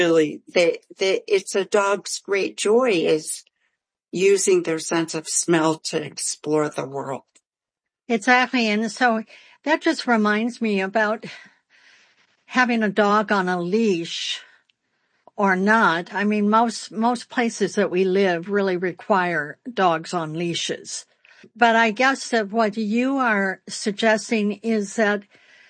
Really, it's a dog's great joy is using their sense of smell to explore the world. Exactly. And so that just reminds me about having a dog on a leash or not. I mean, most places that we live really require dogs on leashes. But I guess that what you are suggesting is that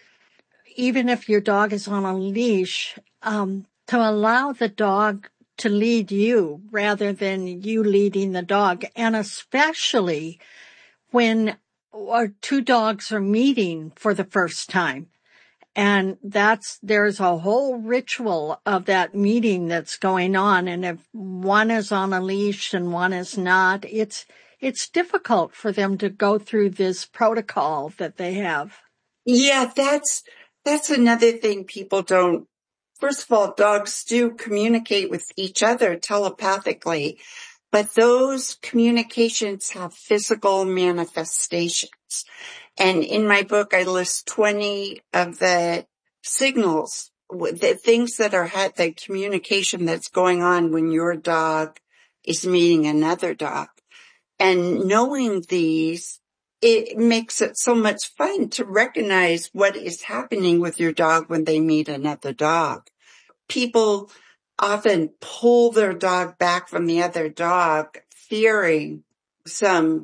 even if your dog is on a leash, to allow the dog to lead you rather than you leading the dog. And especially when two dogs are meeting for the first time. And there's a whole ritual of that meeting that's going on. And if one is on a leash and one is not, it's difficult for them to go through this protocol that they have. Yeah, that's another thing people don't. First of all, dogs do communicate with each other telepathically, but those communications have physical manifestations. And in my book, I list 20 of the signals, the things that are the communication that's going on when your dog is meeting another dog. And knowing these, it makes it so much fun to recognize what is happening with your dog when they meet another dog. People often pull their dog back from the other dog, fearing some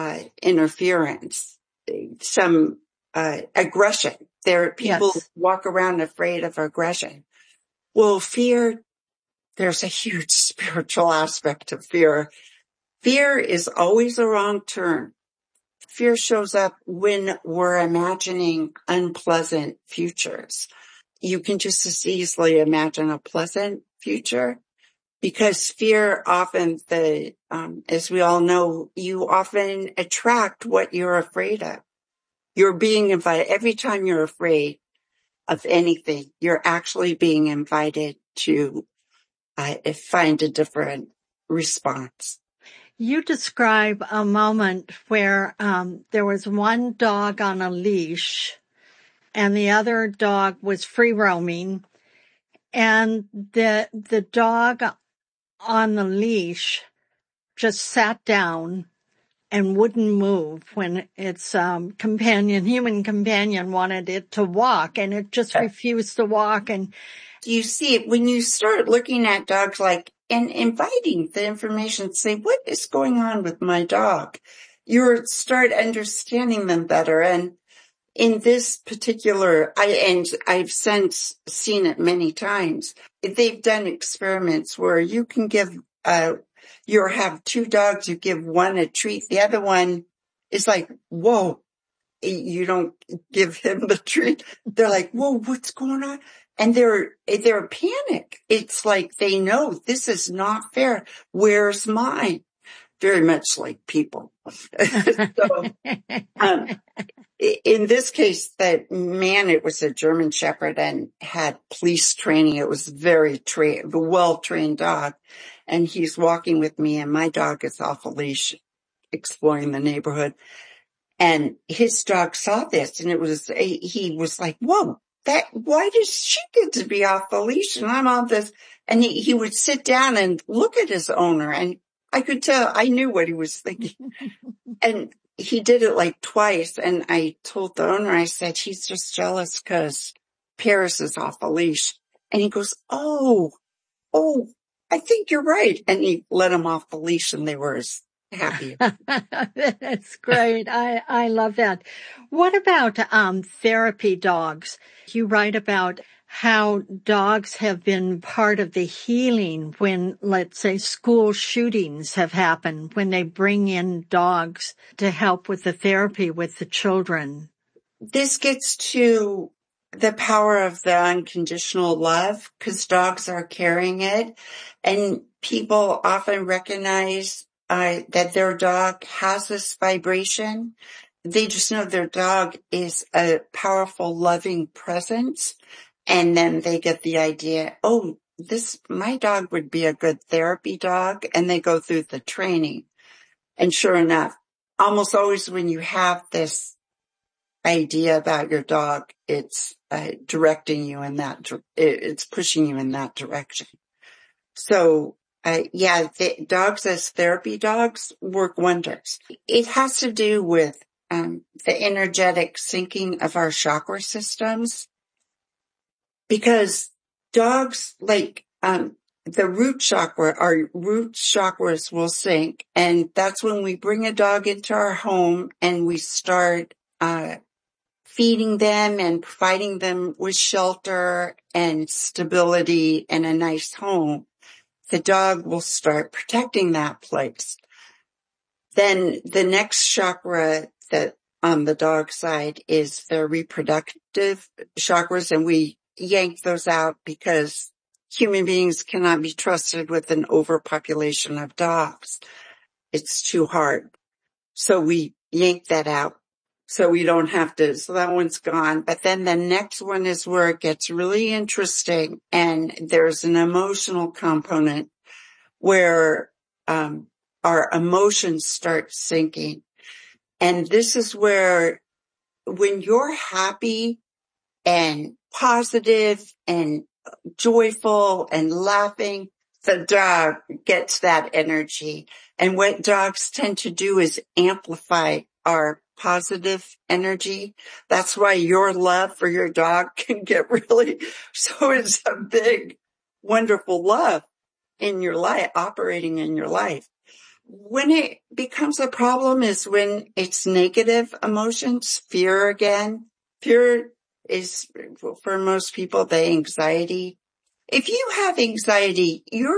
interference, some aggression. People walk around afraid of aggression. Well, fear, there's a huge spiritual aspect of fear. Fear is always a wrong turn. Fear shows up when we're imagining unpleasant futures. You can just as easily imagine a pleasant future because fear often, as we all know, you often attract what you're afraid of. You're being invited. Every time you're afraid of anything, you're actually being invited to find a different response. You describe a moment where there was one dog on a leash and the other dog was free roaming, and the dog on the leash just sat down and wouldn't move when its human companion wanted it to walk, and it just refused to walk. And you see it when you start looking at dogs and inviting the information, say, what is going on with my dog? You start understanding them better. And in this particular, I've since seen it many times. They've done experiments where you can you have two dogs, you give one a treat, the other one is like, whoa, you don't give him the treat. They're like, whoa, what's going on? And they're panic. It's like they know this is not fair. Where's mine? Very much like people. So, in this case, that man, it was a German Shepherd and had police training. It was very well-trained dog. And he's walking with me and my dog is off a leash exploring the neighborhood. And his dog saw this and he was like, whoa, why does she get to be off the leash and I'm on this? And he would sit down and look at his owner and I could tell, I knew what he was thinking. And he did it like twice. And I told the owner, I said, he's just jealous because Paris is off a leash. And he goes, oh, I think you're right. And he let him off the leash and they were happy. That's great. I love that. What about therapy dogs? You write about how dogs have been part of the healing when, let's say, school shootings have happened, when they bring in dogs to help with the therapy with the children. This gets to the power of the unconditional love because dogs are carrying it, and people often recognize that their dog has this vibration. They just know their dog is a powerful, loving presence. And then they get the idea, oh, my dog would be a good therapy dog. And they go through the training. And sure enough, almost always when you have this idea about your dog, it's directing you in that, it's pushing you in that direction. So, the dogs as therapy dogs work wonders. It has to do with the energetic syncing of our chakra systems, because dogs like the root chakra, our root chakras will sync, and that's when we bring a dog into our home and we start feeding them and providing them with shelter and stability and a nice home. The dog will start protecting that place. Then the next chakra that on the dog side is the reproductive chakras, and we yank those out because human beings cannot be trusted with an overpopulation of dogs. It's too hard. So we yank that out. So we don't have to, so that one's gone. But then the next one is where it gets really interesting, and there's an emotional component where our emotions start sinking. And this is where when you're happy and positive and joyful and laughing, the dog gets that energy. And what dogs tend to do is amplify our positive energy. That's why your love for your dog can get really, so it's a big, wonderful love in your life, operating in your life. When it becomes a problem is when it's negative emotions, fear again. Fear is, for most people, the anxiety. If you have anxiety, you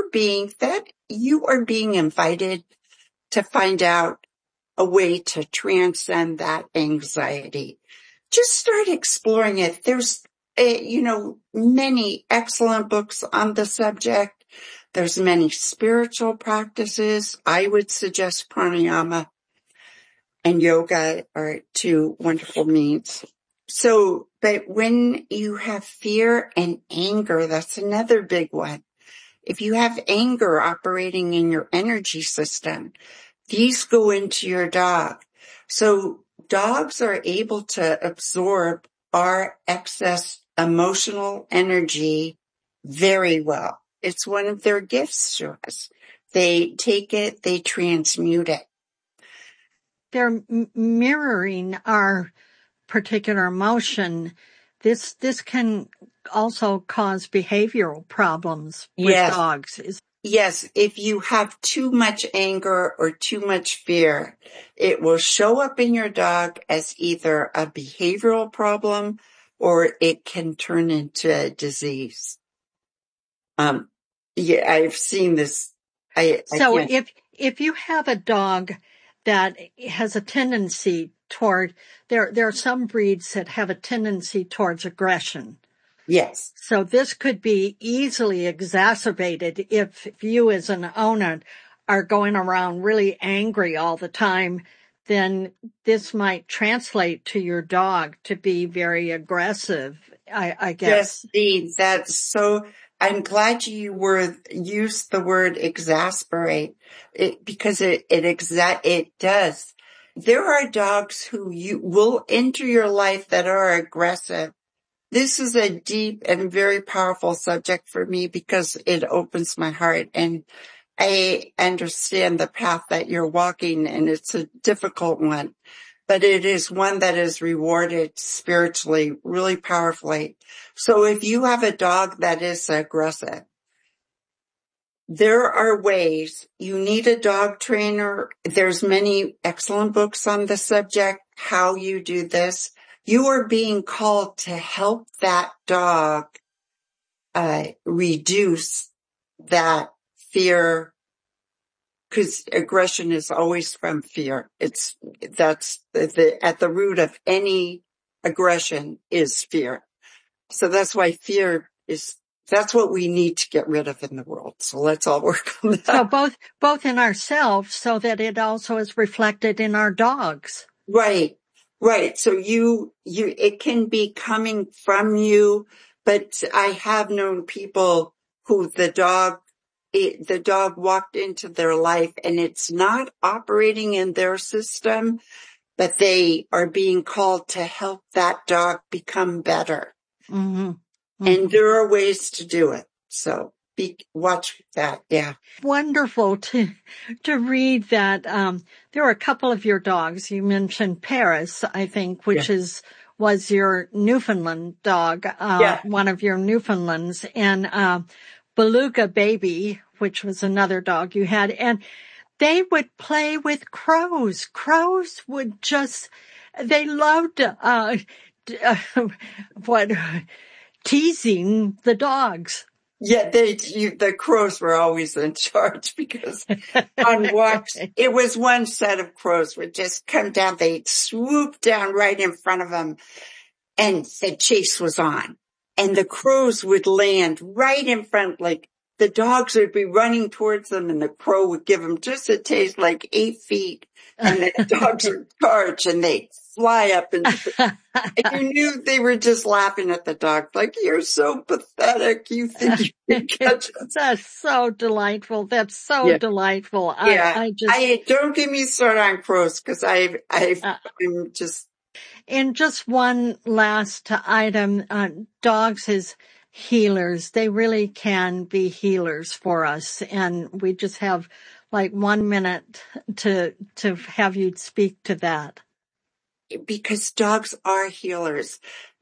are being invited to find out a way to transcend that anxiety. Just start exploring it. There's, many excellent books on the subject. There's many spiritual practices. I would suggest pranayama and yoga are two wonderful means. So, but when you have fear and anger, that's another big one. If you have anger operating in your energy system, these go into your dog. So dogs are able to absorb our excess emotional energy very well. It's one of their gifts to us. They take it, they transmute it. They're mirroring our particular emotion. This can also cause behavioral problems with dogs. Yes, if you have too much anger or too much fear, it will show up in your dog as either a behavioral problem or it can turn into a disease. I've seen this. If you have a dog that has a tendency toward, there are some breeds that have a tendency towards aggression. Yes. So this could be easily exacerbated if you as an owner are going around really angry all the time. Then this might translate to your dog to be very aggressive, I guess. Yes, that's so. I'm glad you used the word exasperate because it does. There are dogs who you will enter your life that are aggressive. This is a deep and very powerful subject for me because it opens my heart, and I understand the path that you're walking, and it's a difficult one, but it is one that is rewarded spiritually really powerfully. So if you have a dog that is aggressive, there are ways. You need a dog trainer. There's many excellent books on the subject, how you do this. You are being called to help that dog reduce that fear, because aggression is always from fear. That's at the root of any aggression is fear. So that's why that's what we need to get rid of in the world. So let's all work on that. So both in ourselves, so that it also is reflected in our dogs. Right. So it can be coming from you, but I have known people who the dog walked into their life and it's not operating in their system, but they are being called to help that dog become better. Mm-hmm. Mm-hmm. And there are ways to do it. So watch that. Yeah. Wonderful to read that. There were a couple of your dogs. You mentioned Paris, I think, which was your Newfoundland dog, one of your Newfoundlands, and Beluga Baby, which was another dog you had, and they would play with crows. Crows would they loved teasing the dogs. Yeah, the crows were always in charge because on walks, it was one set of crows would just come down. They'd swoop down right in front of them, and the chase was on. And the crows would land right in front, like the dogs would be running towards them, and the crow would give them just a taste, like 8 feet. And the dogs would charge, and they'd fly up, and you knew they were just laughing at the dog, like, you're so pathetic. You think you can catch us. That's so delightful. That's so delightful. Yeah. I don't get me started on crows, because I'm just. And just one last item, dogs as healers, they really can be healers for us. And we just have like 1 minute to have you speak to that. Because dogs are healers.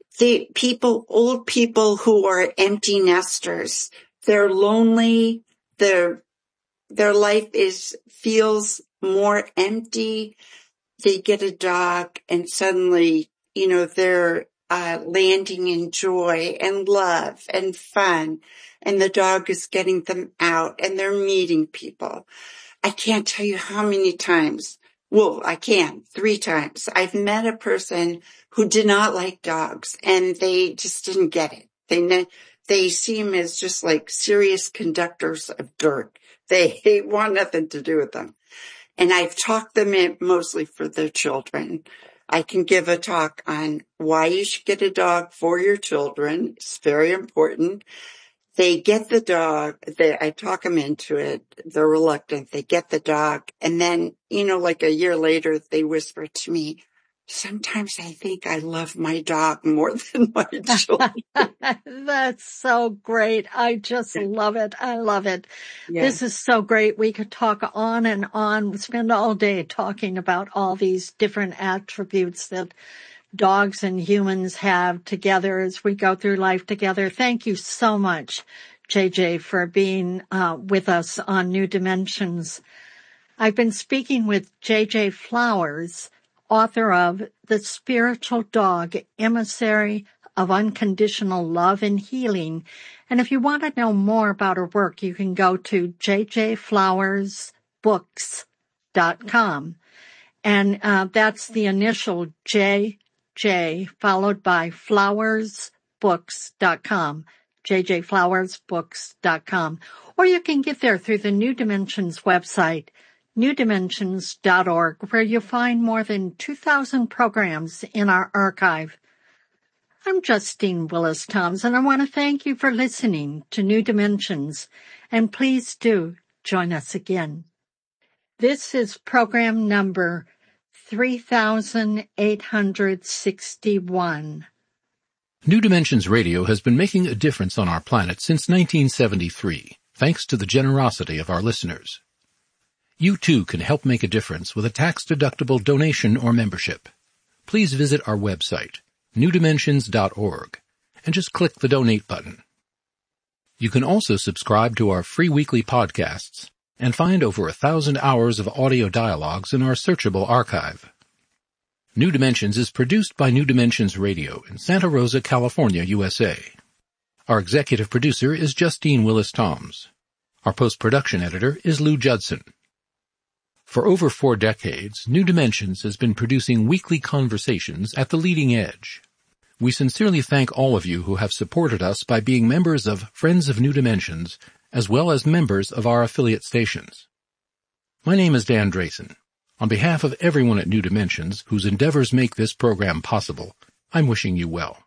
Old people who are empty nesters, they're lonely, their life feels more empty. They get a dog and suddenly, they're landing in joy and love and fun, and the dog is getting them out and they're meeting people. I can't tell you how many times. Well, I can. 3 times. I've met a person who did not like dogs, and they just didn't get it. They seem as just like serious conductors of dirt. They want nothing to do with them. And I've talked them in mostly for their children. I can give a talk on why you should get a dog for your children. It's very important. They get the dog. I talk them into it. They're reluctant. They get the dog. And then, like a year later, they whisper to me, sometimes I think I love my dog more than my children. That's so great. I just love it. I love it. Yeah. This is so great. We could talk on and on, spend all day talking about all these different attributes that dogs and humans have together as we go through life together. Thank you so much, JJ, for being with us on New Dimensions. I've been speaking with JJ Flowers, author of The Spiritual Dog, Emissary of Unconditional Love and Healing. And if you want to know more about her work, you can go to jjflowersbooks.com. And that's the initial JJ followed by flowersbooks.com, jjflowersbooks.com. Or you can get there through the New Dimensions website, newdimensions.org, where you'll find more than 2,000 programs in our archive. I'm Justine Willis-Toms, and I want to thank you for listening to New Dimensions, and please do join us again. This is program number 3861. New Dimensions Radio has been making a difference on our planet since 1973, thanks to the generosity of our listeners. You too can help make a difference with a tax-deductible donation or membership. Please visit our website, newdimensions.org, and just click the donate button. You can also subscribe to our free weekly podcasts and find over 1,000 hours of audio dialogues in our searchable archive. New Dimensions is produced by New Dimensions Radio in Santa Rosa, California, USA. Our executive producer is Justine Willis-Toms. Our post-production editor is Lou Judson. For over 4 decades, New Dimensions has been producing weekly conversations at the leading edge. We sincerely thank all of you who have supported us by being members of Friends of New Dimensions, as well as members of our affiliate stations. My name is Dan Drayson. On behalf of everyone at New Dimensions, whose endeavors make this program possible, I'm wishing you well.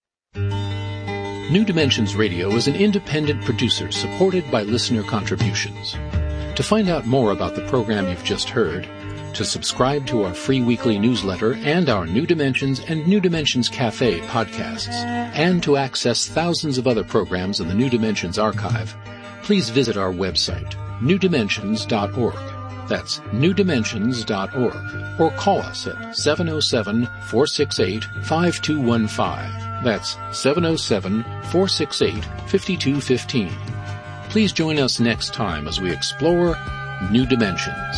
New Dimensions Radio is an independent producer supported by listener contributions. To find out more about the program you've just heard, to subscribe to our free weekly newsletter and our New Dimensions and New Dimensions Cafe podcasts, and to access thousands of other programs in the New Dimensions archive, please visit our website, newdimensions.org. That's newdimensions.org. Or call us at 707-468-5215. That's 707-468-5215. Please join us next time as we explore New Dimensions.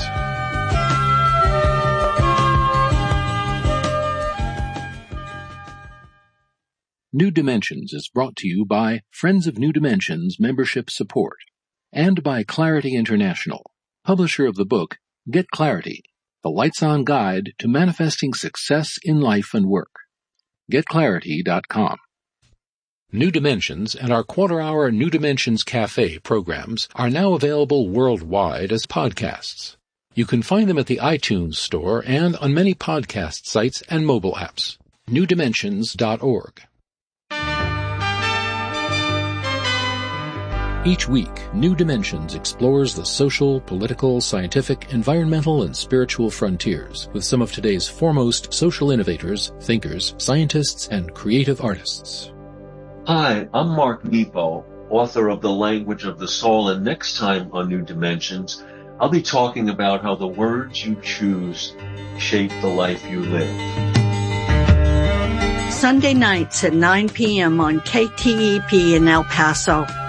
New Dimensions is brought to you by Friends of New Dimensions Membership Support and by Clarity International, publisher of the book Get Clarity, the Lights-On Guide to Manifesting Success in Life and Work. GetClarity.com. New Dimensions and our quarter-hour New Dimensions Cafe programs are now available worldwide as podcasts. You can find them at the iTunes Store and on many podcast sites and mobile apps. newdimensions.org. Each week, New Dimensions explores the social, political, scientific, environmental, and spiritual frontiers with some of today's foremost social innovators, thinkers, scientists, and creative artists. Hi, I'm Mark Nepo, author of The Language of the Soul, and next time on New Dimensions, I'll be talking about how the words you choose shape the life you live. Sunday nights at 9 p.m. on KTEP in El Paso.